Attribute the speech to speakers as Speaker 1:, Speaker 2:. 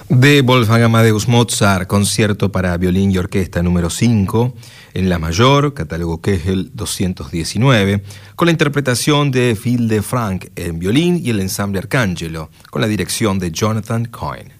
Speaker 1: De Wolfgang Amadeus Mozart, concierto para violín y orquesta número 5, en la mayor, catálogo Kegel 219, con la interpretación de Phil de Franck en violín y el ensamble Arcangelo, con la dirección de Jonathan Cohen.